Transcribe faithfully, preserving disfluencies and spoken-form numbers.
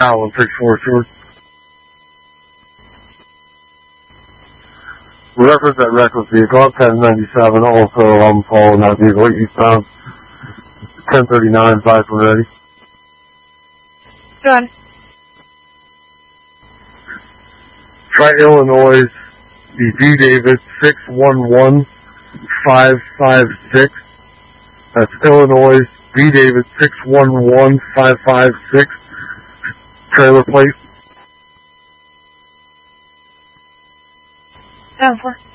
Allen six four two. Reference that reckless vehicle, ten ninety-seven. Also, I'm following that vehicle eastbound. ten thirty-nine, five for ready. Go on. Try Illinois, the D David six one one five five six. That's Illinois, D David six one one five five six. Trailer plate. Down for.